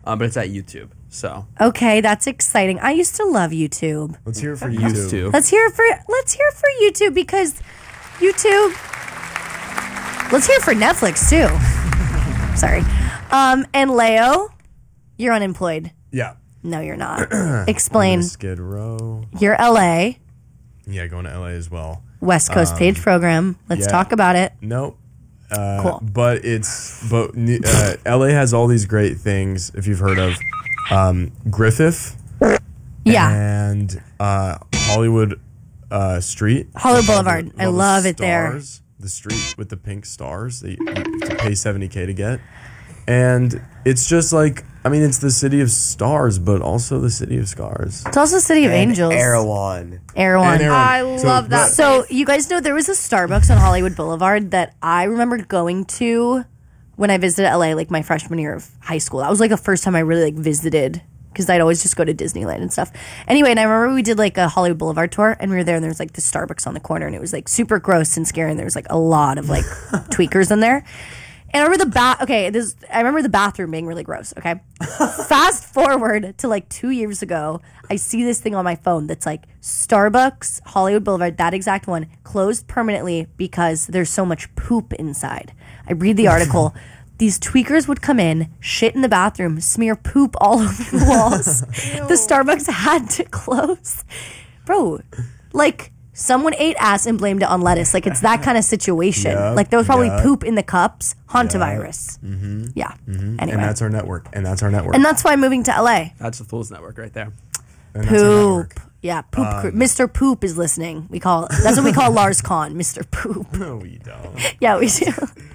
but it's at YouTube. So Okay, that's exciting. I used to love YouTube. Let's hear it for used YouTube. to. Let's hear it for YouTube because YouTube. Let's hear it for Netflix too. Sorry. And Leo, you're unemployed. Yeah. No, you're not. Explain. Skid Row. You're LA, Yeah, going to LA as well. West Coast Page program. Let's yeah. talk about it. Nope. Cool. But LA has all these great things. If you've heard of Griffith. Yeah. And Hollywood Street. Hollywood Boulevard. I the love it there. stars, the street with the pink stars that you have to pay $70K to get. And it's just like, I mean, it's the city of stars, but also the city of scars. It's also City of Angels. Erewhon. Erewhon. I love that. So you guys know there was a Starbucks on Hollywood Boulevard that I remember going to when I visited LA, like my freshman year of high school. That was like the first time I really like visited because I'd always just go to Disneyland and stuff. Anyway, and I remember we did like a Hollywood Boulevard tour and we were there and there was like the Starbucks on the corner and it was like super gross and scary and there was like a lot of like tweakers in there. And I remember I remember the bathroom being really gross, okay? Fast forward to like 2 years ago, I see this thing on my phone that's like Starbucks, Hollywood Boulevard, that exact one, closed permanently because there's so much poop inside. I read the article. These tweakers would come in, shit in the bathroom, smear poop all over the walls. The Starbucks had to close. Bro, like... Someone ate ass and blamed it on lettuce. Like, it's that kind of situation. Yep, like, there was probably yep. poop in the cups. Hantavirus. Yeah. Anyway. And that's our network. And that's why I'm moving to LA. That's the Fools Network right there. And that's our network. Poop. Yeah, Poop. Mr. Poop is listening. That's what we call Lars Kahn, Mr. Poop. No, we don't. Yeah, we do.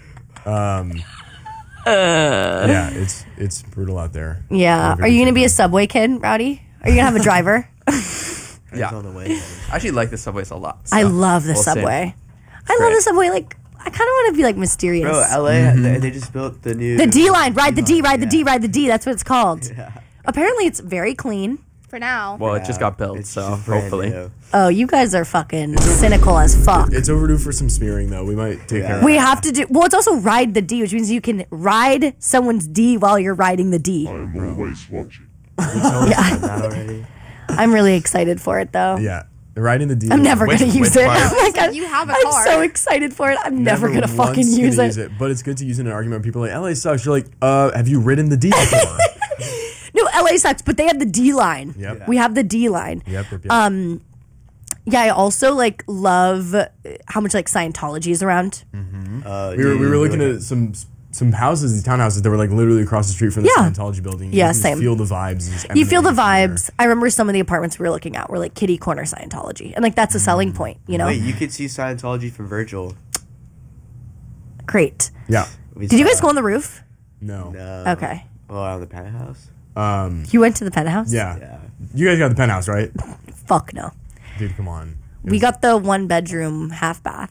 Yeah, it's brutal out there. Yeah. Are you going to be a Subway kid, Rowdy? Are you going to have a driver? Yeah. On the way. I actually like the Subways a lot. I so love the we'll see. Subway. I love great. the Subway. Like, I kind of want to be like mysterious. Bro, LA, they just built the new... The D line. Ride the D, ride the D, yeah. ride the D. That's what it's called. Yeah. Apparently, it's very clean. For now. Well, it just got built, It's so just brand hopefully. new. Oh, you guys are fucking cynical as fuck. It's overdue for some smearing, though. We might take care of We it. have to do. Well, it's also ride the D, which means you can ride someone's D while you're riding the D. I'm always watching. Yeah, Not already. I'm really excited for it though. Yeah. Riding the D. I'm never gonna use it. Oh my god, You have a I'm car. so excited for it. I'm never gonna fucking once use gonna it. But it's good to use in an argument. People are like, LA sucks. You're like, have you ridden the D before? No, LA sucks, but they have the D line. Yep. We have the D line. Yep. Yeah, I also like love how much like Scientology is around. We were looking at some houses, these townhouses that were like literally across the street from the Yeah. Scientology building. Yeah, you can same. Feel the vibes. just You feel the emanating from vibes. I remember some of the apartments we were looking at were like kitty corner Scientology, and like that's a selling point, you know. Wait, you could see Scientology from Virgil. Great. there. We Did you guys saw- go on the roof? No. No. Okay. Oh, on the penthouse? You went to the penthouse? Yeah. Yeah. You guys got the penthouse, right? Fuck no. Dude, come on. We got the 1 bedroom half bath.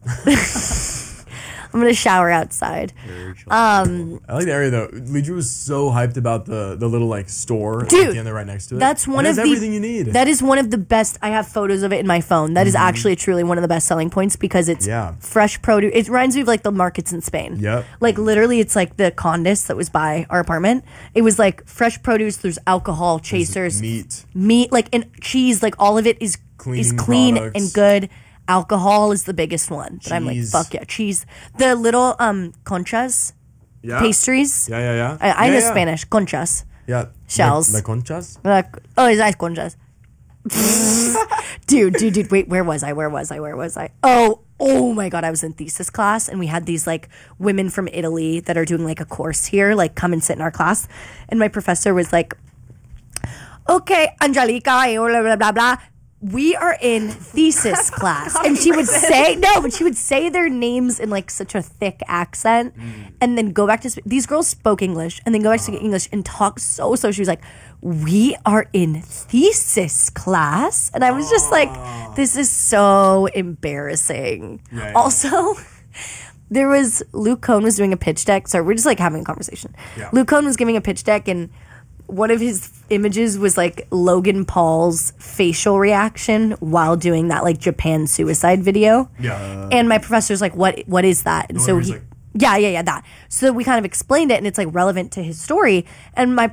I'm gonna shower outside. Virgil. I like the area though. Lee Drew was so hyped about the little like store Dude, at the end there right next to it. That's one it of has the everything you need. That is one of the best. I have photos of it in my phone. That is actually truly one of the best selling points because it's Yeah. fresh produce. It reminds me of like the markets in Spain. Yep. Like literally, it's like the Condis that was by our apartment. It was like fresh produce. There's alcohol, chasers, meat. like and cheese. Like all of it is Cleaning clean products. and good. Alcohol is the biggest one. But I'm like, Cheese. fuck yeah, cheese. The little conchas, Yeah. pastries. Yeah. I know Yeah. Spanish. Conchas. Yeah. Shells. Like conchas? Like, oh, is that conchas? dude, wait, where was I? Oh my God, I was in thesis class and we had these like women from Italy that are doing like a course here, like come and sit in our class. And my professor was like, okay, Angelica, blah, blah, blah, blah. We are in thesis class. And she would say their names in like such a thick accent and then go back to, these girls spoke English and then go back to English and talk so she was like, we are in thesis class. And I was just like, this is so embarrassing. Yeah. Also, there was, Luke Cohn was doing a pitch deck. Sorry, we're just like having a conversation. Yeah. Luke Cohn was giving a pitch deck and one of his images was like Logan Paul's facial reaction while doing that like Japan suicide video. Yeah. And my professor's like, what is that? And The one so where he's he, like- yeah, that. So we kind of explained it and it's like relevant to his story. And my